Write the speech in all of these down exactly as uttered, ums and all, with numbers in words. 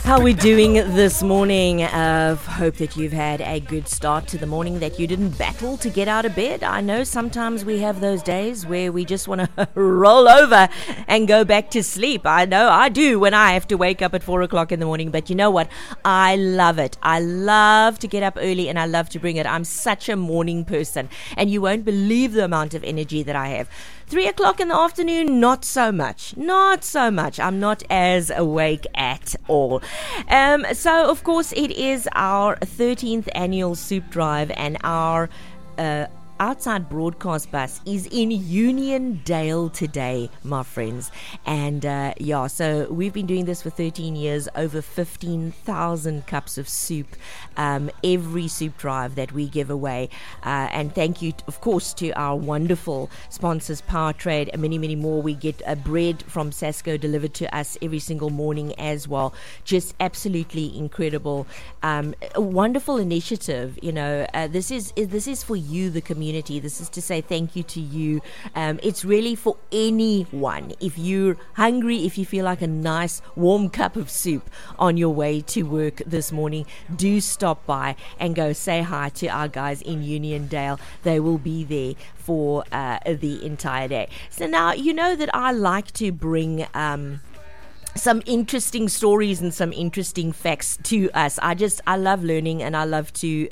How are we doing this morning? Uh, hope that you've had a good start to the morning, that you didn't battle to get out of bed. I know sometimes we have those days where we just want to roll over and go back to sleep. I know I do when I have to wake up at four o'clock in the morning. But you know what? I love it. I love to get up early and I love to bring it. I'm such a morning person and you won't believe the amount of energy that I have. Three o'clock in the afternoon, not so much. Not so much. I'm not as awake at all. Um, so, of course, it is our thirteenth annual soup drive, and our uh, outside broadcast bus is in Uniondale today, my friends. And uh, yeah, so we've been doing this for thirteen years, over fifteen thousand cups of soup, um, every soup drive that we give away. Uh, and thank you, of course, to our wonderful sponsors, Power Trade, and many, many more. We get a bread from Sasco delivered to us every single morning as well. Just absolutely incredible. Um, a wonderful initiative. You know, uh, this is this is for you, the community. This is to say thank you to you. Um, it's really for anyone. If you're hungry, if you feel like a nice warm cup of soup on your way to work this morning, do stop by and go say hi to our guys in Uniondale. They will be there for uh, the entire day. So now, you know that I like to bring Um, some interesting stories and some interesting facts to us. I just, I love learning and I love to,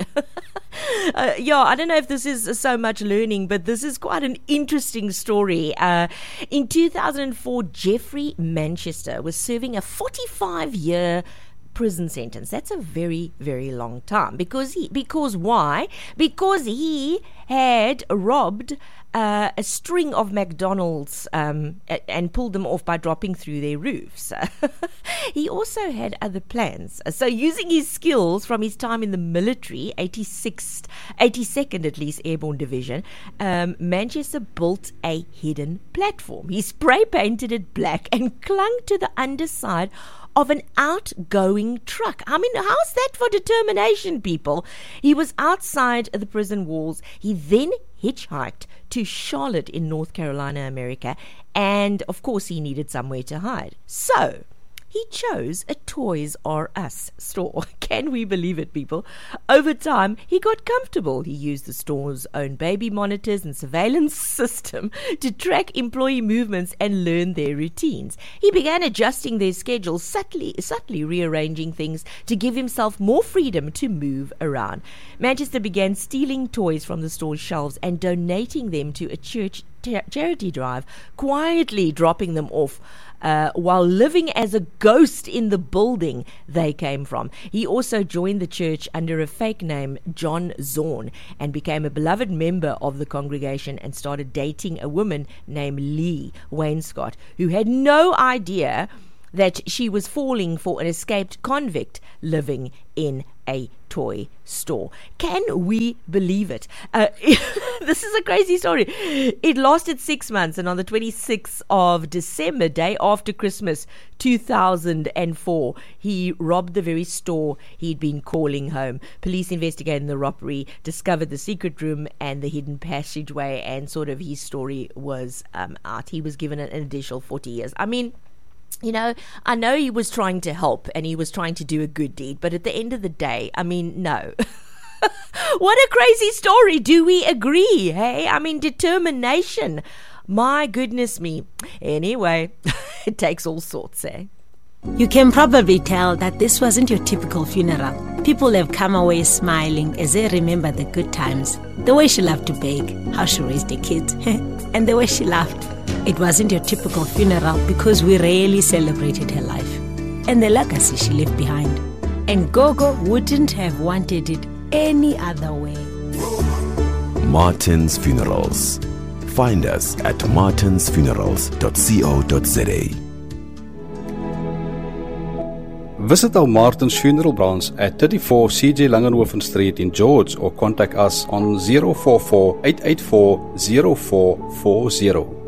uh, yeah, I don't know if this is so much learning, but this is quite an interesting story. Uh, in two thousand four, Jeffrey Manchester was serving a forty-five year prison sentence. That's a very, very long time. Because he, because why? Because he had robbed Uh, a string of McDonald's um, and pulled them off by dropping through their roofs. He also had other plans. So using his skills from his time in the military, eighty-sixth, eighty-second at least Airborne Division, um, Manchester built a hidden platform. He spray painted it black and clung to the underside of an outgoing truck. I mean, how's that for determination, people? He was outside the prison walls. He then hitchhiked to Charlotte in North Carolina, America, and of course he needed somewhere to hide. So he chose a Toys R Us store. Can we believe it, people? Over time, he got comfortable. He used the store's own baby monitors and surveillance system to track employee movements and learn their routines. He began adjusting their schedules, subtly, subtly rearranging things to give himself more freedom to move around. Manchester began stealing toys from the store's shelves and donating them to a church charity drive, quietly dropping them off uh, while living as a ghost in the building they came from. He also joined the church under a fake name, John Zorn, and became a beloved member of the congregation and started dating a woman named Lee Wainscott, who had no idea that she was falling for an escaped convict living in a toy store. Can we believe it? Uh, this is a crazy story. It lasted six months, and on the twenty-sixth of December, day after Christmas two thousand four, he robbed the very store he'd been calling home. Police investigated the robbery, discovered the secret room and the hidden passageway, and sort of his story was um, out. He was given an additional forty years. I mean, you know, I know he was trying to help and he was trying to do a good deed, but at the end of the day, I mean, no. What a crazy story. Do we agree? Hey, I mean, determination. My goodness me. Anyway, it takes all sorts, eh? You can probably tell that this wasn't your typical funeral. People have come away smiling as they remember the good times. The way she loved to bake, how she raised the kids, and the way she laughed. It wasn't your typical funeral because we rarely celebrated her life and the legacy she left behind. And Gogo wouldn't have wanted it any other way. Martin's Funerals. Find us at martins funerals dot co dot za. Visit our Martin's Funeral branch at thirty-four C J Langenhoven Street in George or contact us on zero four four, eight eight four, zero four four zero.